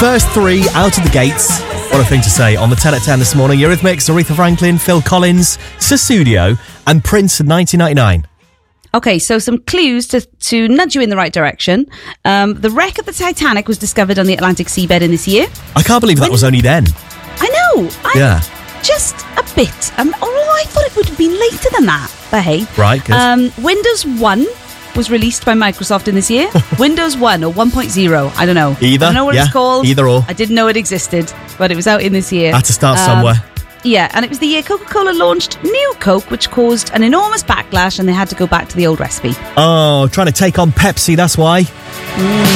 First 3 out of the gates. What a thing to say on the 10 at 10 this morning. Eurythmics, Aretha Franklin, Phil Collins, Sussudio and Prince in 1999. Okay, so some clues to nudge you in the right direction. The wreck of the Titanic was discovered on the Atlantic seabed in this year. I can't believe that was only then. I know. Just a bit. Although I thought it would have been later than that. But hey. Right, good. Windows 1 was released by Microsoft in this year. Windows 1 or 1.0. I don't know. Either. I don't know what it's called. Either or. I didn't know it existed, but it was out in this year. Had to start somewhere. Yeah, and it was the year Coca-Cola launched New Coke, which caused an enormous backlash, and they had to go back to the old recipe. Oh, trying to take on Pepsi, that's why.